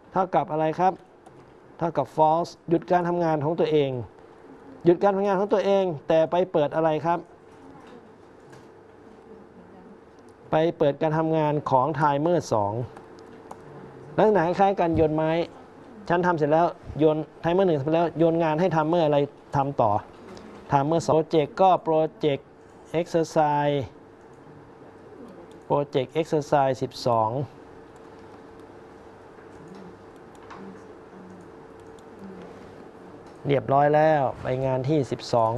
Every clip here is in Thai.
เท่ากับอะไรครับเท่ากับ false หยุดการทำงานของตัวเองหยุดการทำงานของตัวเองแต่ไปเปิดอะไรครับไปเปิดการทำงานของ timer 2ลักษณะคล้ายๆกันโยนไม้ฉันทำเสร็จแล้วโยน timer 1เสร็จแล้วโยนงานให้ timer อะไรทำต่อ timer 2 project ก็ project exercise 12เรียบร้อยแล้วไปงานที่12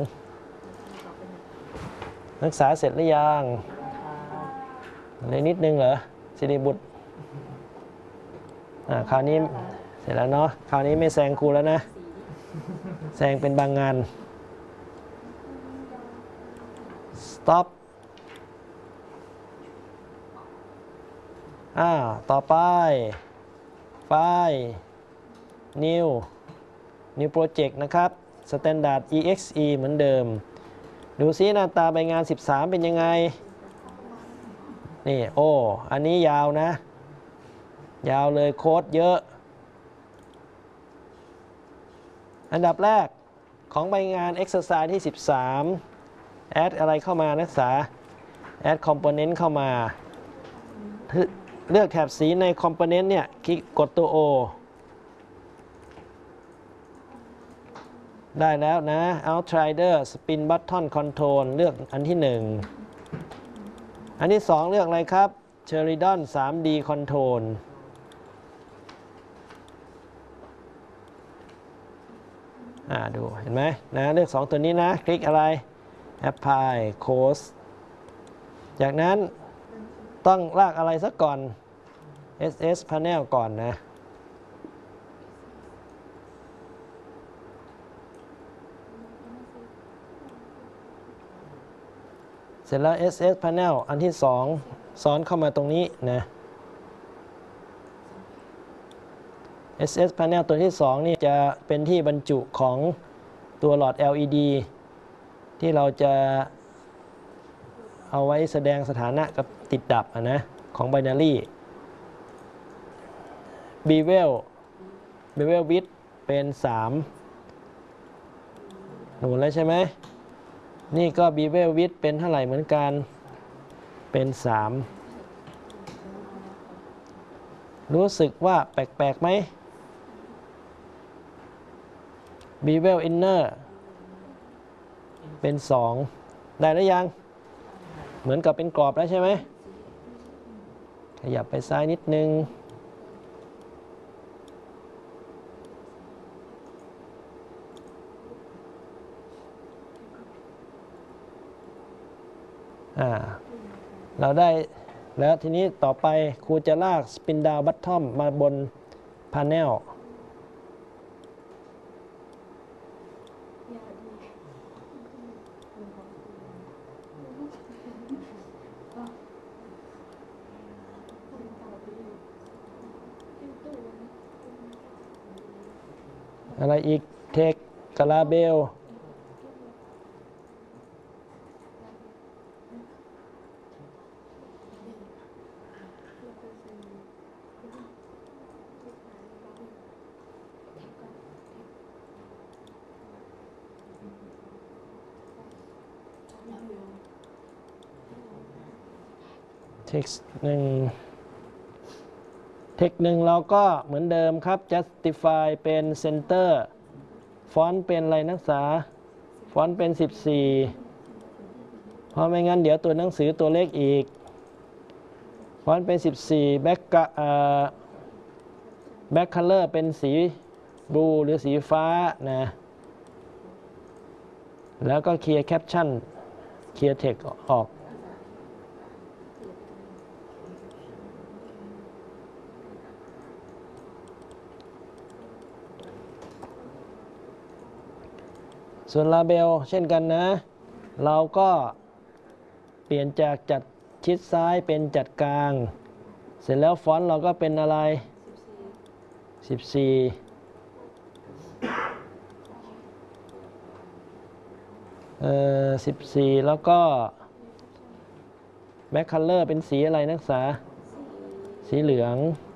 นักศึกษาเสร็จหรือยังเลยนิดนึงเหรอสิริบุตรคราวนี้เสร็จแล้วเนาะคราวนี้ไม่แซงครูแล้วนะแซงเป็นบางงาน stop ต่อไปไฟล์ new project นะครับ standard exe เหมือนเดิมดูซิหน้าตาใบงาน13เป็นยังไงนี่อันนี้ยาวนะยาวเลยโค้ดเยอะอันดับแรกของใบงาน exercise ที่13 add อะไรเข้ามานักศึกษา add component เข้ามาเลือกแถบสีใน component เนี่ยคลิกกดตัว O ได้แล้วนะ outrider spin button control เลือกอันที่1อันที่2เลือกอะไรครับ Sheridan 3D control ดูเห็นไหมนะเลือก2ตัวนี้นะคลิกอะไร apply close จากนั้นต้องลากอะไรสักก่อน SS panel ก่อนนะเสร็จแล้ว SS panel อันที่2ซ้อนเข้ามาตรงนี้นะ SS panel ตัวที่2นี่จะเป็นที่บรรจุของตัวหลอด LED ที่เราจะเอาไว้แสดงสถานะกับติดดับนะของ binary bevel width เป็น3หนูแล้วใช่ไหมนี่ก็ bevel width เป็นเท่าไหร่เหมือนกันเป็น3รู้สึกว่าแปลกๆไหม bevel inner เป็น2ได้หรือยังเหมือนกับเป็นกรอบแล้วใช่ไหมขยับไปซ้ายนิดนึงเราได้แล้วทีนี้ต่อไปครูจะลาก spin down bottom มาบน panel อะไรอีกเทคกาลาเบลเทคหนึ่งเราก็เหมือนเดิมครับ justify เป็น center ฟอนต์เป็นอะไรนักศึกษาฟอนต์เป็น14เพราะไม่งั้นเดี๋ยวตัวหนังสือตัวเล็กอีกฟอนต์เป็น14 back color เป็นสีบลูหรือสีฟ้านะแล้วก็เคลียร์แคปชั่นเคลียร์เทคออกส่วนลาเบลเช่นกันนะเราก็เปลี่ยนจากจัดชิดซ้ายเป็นจัดกลางเสร็จแล้วฟอนต์เราก็เป็นอะไร14แล้วก็แบ็คคัลเลอร์เป็นสีอะไรนักศึกษาสีเหลือง